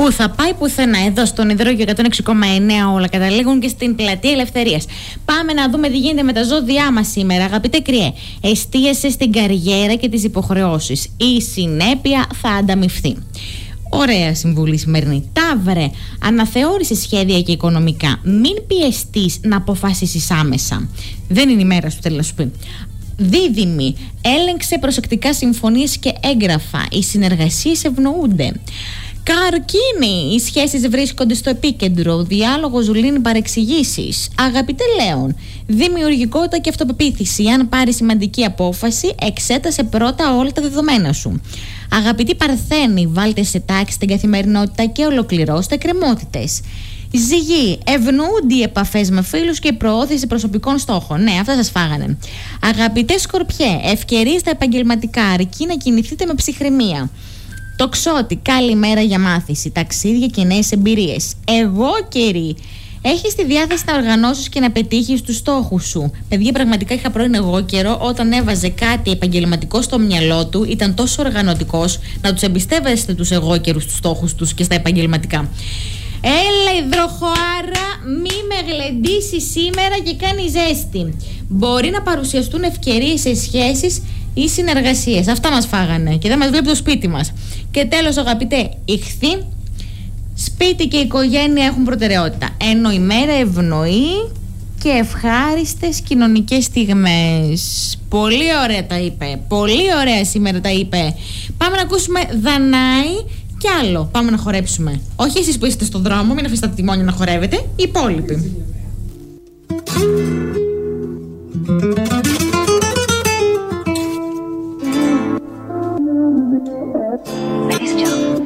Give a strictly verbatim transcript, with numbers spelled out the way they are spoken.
Πού θα πάει πουθενά. Εδώ στον Υδρόγειο εκατόν έξι κόμμα εννέα όλα καταλήγουν και στην Πλατεία Ελευθερίας. Πάμε να δούμε τι γίνεται με τα ζώδιά μας σήμερα. Αγαπητέ Κριέ, εστίασε στην καριέρα και τις υποχρεώσεις. Η συνέπεια θα ανταμοιφθεί. Ωραία συμβουλή σημερινή. Ταύρε, αναθεώρησε σχέδια και οικονομικά. Μην πιεστείς να αποφασίσεις άμεσα. Δεν είναι η μέρα σου, θέλω να σου πει. Δίδυμη, έλεγξε προσεκτικά συμφωνίες και έγγραφα. Οι συνεργασίες ευνοούνται. Καρκίνη, οι σχέσεις βρίσκονται στο επίκεντρο. Ο διάλογος λύνει παρεξηγήσεις. Αγαπητέ Λέων, δημιουργικότητα και αυτοπεποίθηση. Αν πάρει σημαντική απόφαση, εξέτασε πρώτα όλα τα δεδομένα σου. Αγαπητή Παρθένη, βάλτε σε τάξη την καθημερινότητα και ολοκληρώστε εκκρεμότητες. Ζυγή, ευνοούνται οι επαφές με φίλους και η προώθηση προσωπικών στόχων. Ναι, αυτά σας φάγανε. Αγαπητέ Σκορπιέ, ευκαιρίες στα επαγγελματικά, αρκεί να κινηθείτε με ψυχραιμία. Τοξότη, καλή μέρα για μάθηση, ταξίδια και νέες εμπειρίες. Εγώ καιρή, έχεις τη διάθεση να οργανώσεις και να πετύχεις τους στόχους σου. Παιδιά, πραγματικά είχα πρώην εγώ καιρό όταν έβαζε κάτι επαγγελματικό στο μυαλό του, ήταν τόσο οργανωτικός, να τους εμπιστεύεστε τους εγώ καιρούς τους στόχους τους και στα επαγγελματικά. Έλα υδροχοάρα, μη με γλεντήσει σήμερα και κάνει ζέστη. Μπορεί να παρουσιαστούν ευκαιρίες σε σχέσεις ή συνεργασίες. Αυτά μας φάγανε και δεν μας βλέπει το σπίτι μας. Και τέλος, αγαπητέ Ιχθύ, σπίτι και οικογένεια έχουν προτεραιότητα. Ενώ η μέρα ευνοεί και ευχάριστες κοινωνικές στιγμές. Πολύ ωραία τα είπε. Πολύ ωραία σήμερα τα είπε. Πάμε να ακούσουμε Δανάη και άλλο. Πάμε να χορέψουμε. Όχι εσείς που είστε στον δρόμο, μην αφήσετε τα τιμόνια να χορεύετε. Οι υπόλοιποι.